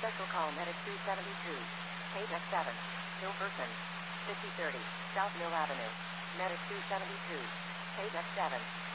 Special call Medic 272. Page X7. Hilversum. 5030. South Mill Avenue. Medic 272. Page X7.